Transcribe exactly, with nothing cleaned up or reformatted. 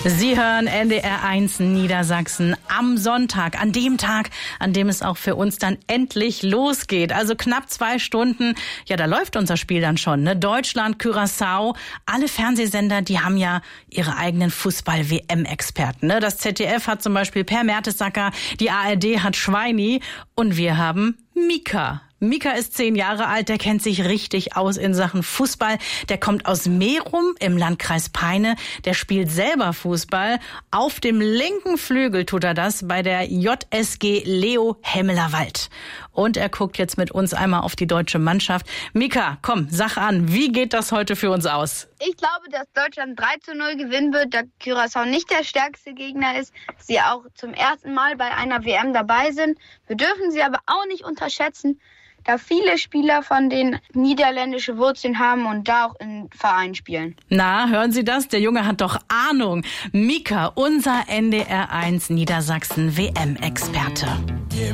Sie hören N D R eins Niedersachsen am Sonntag, an dem Tag, an dem es auch für uns dann endlich losgeht. Also knapp zwei Stunden, ja, da läuft unser Spiel dann schon, ne? Deutschland, Curaçao, alle Fernsehsender, die haben ja ihre eigenen Fußball-W M-Experten, ne? Das Z D F hat zum Beispiel Per Mertesacker, die A R D hat Schweini und wir haben Mika. Mika ist zehn Jahre alt, der kennt sich richtig aus in Sachen Fußball. Der kommt aus Merum im Landkreis Peine. Der spielt selber Fußball. Auf dem linken Flügel tut er das bei der J S G Leo Hemmelerwald. Und er guckt jetzt mit uns einmal auf die deutsche Mannschaft. Mika, komm, sag an, wie geht das heute für uns aus? Ich glaube, dass Deutschland drei zu null gewinnen wird, da Curaçao nicht der stärkste Gegner ist. Sie auch zum ersten Mal bei einer W M dabei sind. Wir dürfen sie aber auch nicht unterschätzen, da viele Spieler von den niederländische Wurzeln haben und da auch in Vereinen spielen. Na, hören Sie das? Der Junge hat doch Ahnung. Mika, unser N D R eins Niedersachsen W M-Experte.